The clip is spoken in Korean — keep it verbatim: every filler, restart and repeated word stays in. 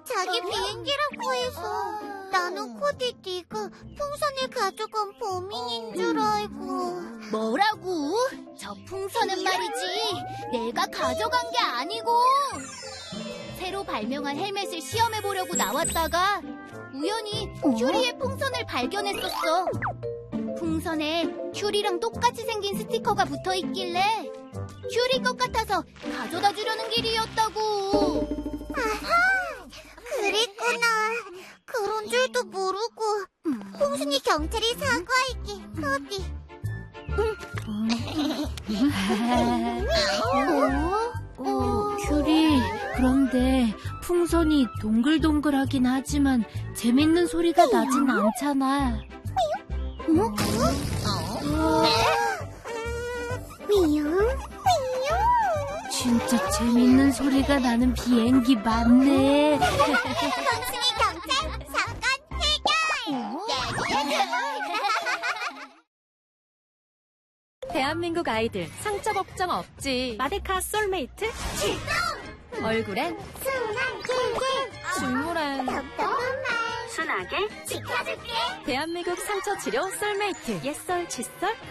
자기 비행기라고 해서. 나는 코디 네가 풍선을 가져간 범인인 줄 알고. 뭐라고? 저 풍선은 말이지 내가 가져간 게 아니고 새로 발명한 헬멧을 시험해보려고 나왔다가 우연히 큐리의 풍선을 발견했었어. 풍선에 큐리랑 똑같이 생긴 스티커가 붙어있길래 큐리 것 같아서 가져다 주려는 길이었다고. 아하, 그랬구나. 그런 줄도 모르고. 홍순이 경찰이 사과할게, 코디. 어? 어, 큐리, 그런데 풍선이 동글동글하긴 하지만 재밌는 소리가 나진 않잖아. 응? 어? 미용? 진짜 재밌는 소리가 나는 비행기 맞네. 홍순이 경찰, 사건 해결! 대한민국 아이들 상처 걱정 없지. 마데카 솔메이트 출동! 얼굴엔 순한 캔캔, 중물엔 답답한 말 순하게 지켜줄게. 대한민국 상처 치료 솔메이트. 옛설 칫솔